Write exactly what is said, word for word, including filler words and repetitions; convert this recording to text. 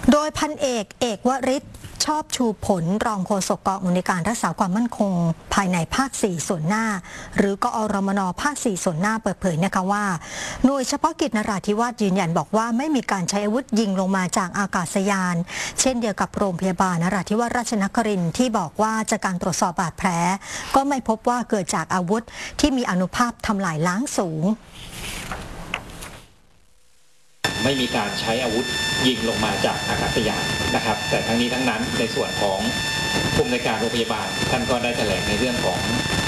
โดยพันเอกเอกวริศชอบชูผลรองโฆษกกองอำนวยการรักษาความมั่นคงภายในภาคสี่ส่วนหน้าหรือกอรมนภาคสี่ส่วนหน้าเปิดเผยนะคะว่าหน่วยเฉพาะกิจนราธิวาสยืนยันบอกว่าไม่มีการใช้อาวุธยิงลงมาจากอากาศยานเช่นเดียวกับโรงพยาบาลนราธิวาสราชนครินทร์ที่บอกว่าจากการตรวจสอบบาดแผลก็ไม่พบว่าเกิดจากอาวุธที่มีอานุภาพทำลายล้างสูงไม่มีการใช้อาวุธยิงลงมาจากอากาศยานนะครับแต่ทั้งนี้ทั้งนั้นในส่วนของผู้อำนวยการโรงพยาบาลท่านก็ได้แถลงในเรื่องของ